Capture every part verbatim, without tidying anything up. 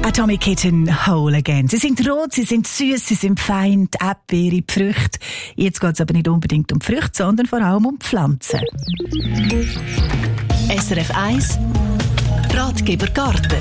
Atomic Kitten, Whole Again. Sie sind rot, sie sind süß, sie sind fein, die Erdbeere, die Früchte. Jetzt geht es aber nicht unbedingt um die Früchte, sondern vor allem um die Pflanzen. S R F eins Ratgeber Garten.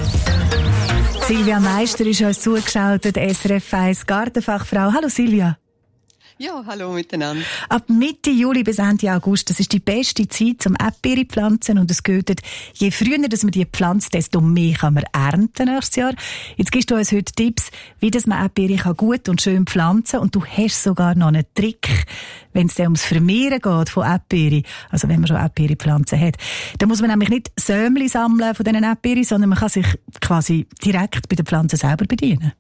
Silvia Meister ist uns zugeschaltet, S R F eins Gartenfachfrau. Hallo Silvia. Ja, hallo miteinander. Ab Mitte Juli bis Ende August, das ist die beste Zeit zum Erdbeere pflanzen und es gilt, je früher dass man die pflanzt, desto mehr kann man ernten nächstes Jahr. Jetzt gibst du uns heute Tipps, wie das man Erdbeere gut und schön pflanzen kann und du hast sogar noch einen Trick, wenn es dann ums Vermehren geht von Erdbeere, also wenn man schon Erdbeerepflanzen hat. Da muss man nämlich nicht Sämli sammeln von diesen Erdbeeren, sondern man kann sich quasi direkt bei den Pflanzen selber bedienen.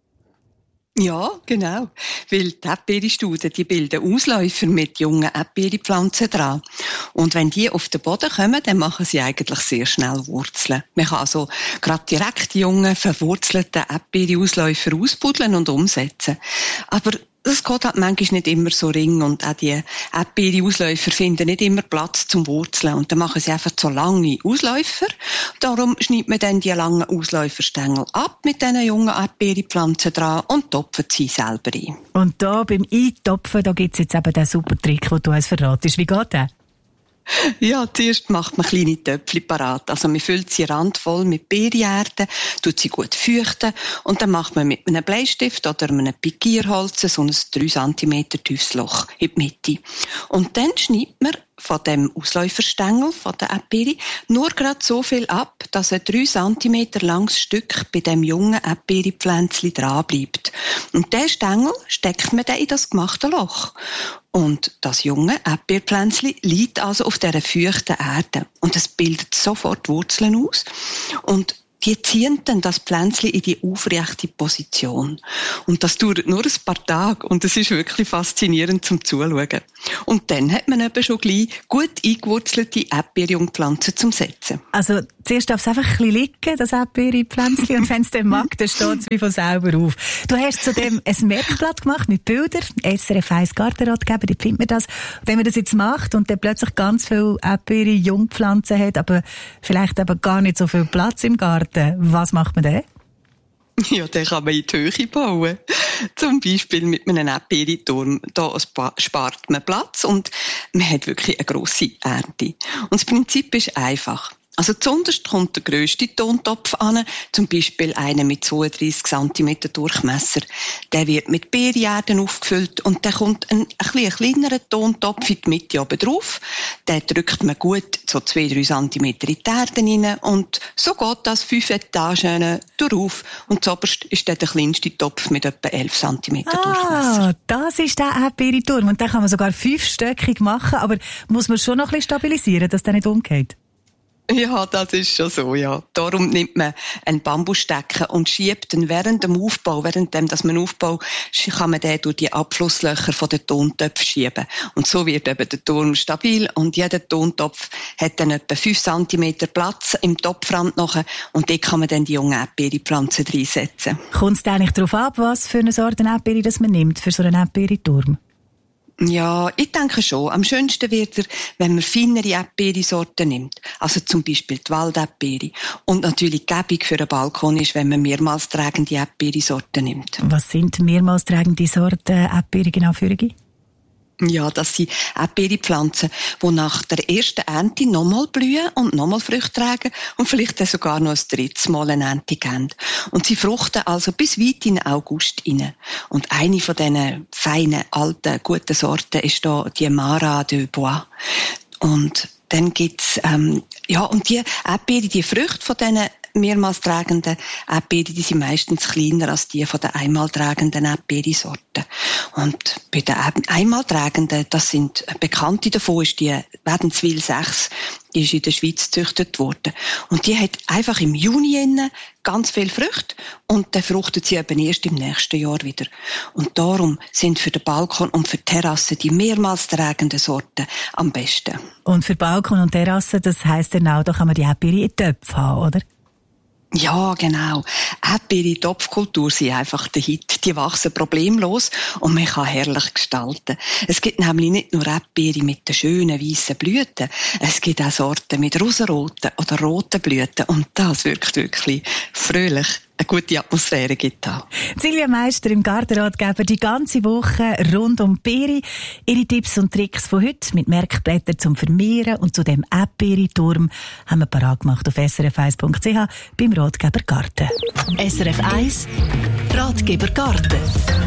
Ja, genau. Weil die Erdbeerstuden, die bilden Ausläufer mit jungen Erdbeerpflanzen dran. Und wenn die auf den Boden kommen, dann machen sie eigentlich sehr schnell Wurzeln. Man kann also gerade direkt die jungen, verwurzelten Erdbeerausläufer ausbuddeln und umsetzen. Aber das geht halt manchmal nicht immer so ring und auch die Erdbeerausläufer finden nicht immer Platz zum Wurzeln und dann machen sie einfach so lange Ausläufer. Darum schneidet man dann die langen Ausläuferstängel ab mit diesen jungen Erdbeerpflanzen dran und topft sie selber ein. Und da beim Eintopfen, da gibt es jetzt eben den super Trick, den du uns verratest. Wie geht der? Ja, zuerst macht man kleine Töpfchen parat. Also man füllt sie randvoll mit Beerenerde, tut sie gut feuchten und dann macht man mit einem Bleistift oder einem Pikierholz so ein drei Zentimeter tiefes Loch in die Mitte. Und dann schneidet man von dem Ausläuferstängel, von der Erdbeere, nur gerade so viel ab, dass ein drei Zentimeter langes Stück bei dem jungen Erdbeerepflänzchen dran bleibt. Und diesen Stängel steckt man dann in das gemachte Loch. Und das junge Erdbeerpflänzchen liegt also auf dieser feuchten Erde. Und es bildet sofort Wurzeln aus. Und die ziehen dann das Pflänzchen in die aufrechte Position. Und das dauert nur ein paar Tage und es ist wirklich faszinierend zum Zuschauen. Und dann hat man eben schon gleich gut eingewurzelte Erdbeerjungpflanzen zum Setzen. Also zuerst darf es einfach ein bisschen liegen, das Erdbeerpflänzchen, und wenn es dann mag, dann steht es wie von selber auf. Du hast zudem ein Merkblatt gemacht mit Bildern, S R F eins Gartenratgeber, dort findet man das. Und wenn man das jetzt macht und dann plötzlich ganz viele Erdbeerjungpflanzen hat, aber vielleicht aber gar nicht so viel Platz im Garten, was macht man dann? Ja, den kann man in die Höhe bauen. Zum Beispiel mit einem Erdbeerenturm. Da spart man Platz und man hat wirklich eine grosse Ernte. Und das Prinzip ist einfach. Also zuunterst kommt der grösste Tontopf an, zum Beispiel einer mit zweiunddreissig Zentimeter Durchmesser. Der wird mit Beerenerden aufgefüllt und dann kommt ein, ein, ein kleinerer Tontopf in die Mitte oben drauf. Den drückt man gut so zwei bis drei Zentimeter in die Erde rein und so geht das fünf Etagen darauf. Und zuoberst ist dann der kleinste Topf mit etwa elf Zentimeter ah, Durchmesser. Das ist der Erdbeerenturm und den kann man sogar fünfstöckig machen, aber muss man schon noch ein bisschen stabilisieren, dass der nicht umgeht? Ja, das ist schon so, ja. Darum nimmt man einen Bambusstecken und schiebt dann während dem Aufbau, während dem, dass man aufbaut, kann man den durch die Abflusslöcher von den Tontöpfen schieben. Und so wird eben der Turm stabil und jeder Tontopf hat dann etwa fünf Zentimeter Platz im Topfrand nachher und dort kann man dann die jungen Erdbeerepflanzen reinsetzen. Kommt es eigentlich darauf ab, was für eine Sorte Erdbeere das man nimmt für so einen Erdbeerenturm? Ja, ich denke schon. Am schönsten wird er, wenn man feinere Erdbeerensorten nimmt. Also zum Beispiel die Walderdbeere. Und natürlich gäbig für einen Balkon ist, wenn man mehrmals tragende Erdbeerensorten nimmt. Was sind mehrmals tragende Sorten Erdbeeren genau für dich? Ja, das sind Erdbeerepflanzen, die nach der ersten Ernte nochmal blühen und nochmal Früchte tragen und vielleicht dann sogar noch ein drittes Mal eine Ernte geben. Und sie fruchten also bis weit in den August rein. Und eine von diesen feinen, alten, guten Sorten ist da die Mara de Bois. Und dann gibt's, ähm, ja, und die Erdbeeren, die Früchte von diesen mehrmals tragenden Erdbeeren, die sind meistens kleiner als die von den einmal tragenden Erdbeerensorten. Und bei den einmal tragenden, das sind bekannte davon, ist die Wädenswil sechs, die ist in der Schweiz gezüchtet worden. Und die hat einfach im Juni ganz viel Früchte und dann fruchtet sie eben erst im nächsten Jahr wieder. Und darum sind für den Balkon und für die Terrasse die mehrmals tragenden Sorten am besten. Und für Balkon und Terrasse, das heisst dann auch, da kann man die Erdbeeren in Töpfen haben, oder? Ja, genau. Erdbeere Topfkultur sind einfach der Hit. Die wachsen problemlos und man kann herrlich gestalten. Es gibt nämlich nicht nur Erdbeere mit den schönen weißen Blüten, es gibt auch Sorten mit rosaroten oder roten Blüten und das wirkt wirklich fröhlich. Eine gute Atmosphäre gibt da. Silvia Meister im Gartenratgeber die ganze Woche rund um Beere. Ihre Tipps und Tricks von heute mit Merkblättern zum Vermehren und zu dem Erdbeere-Turm haben wir parat gemacht auf s r f eins punkt c h beim Ratgeber Garten. S R F eins Ratgeber Garten.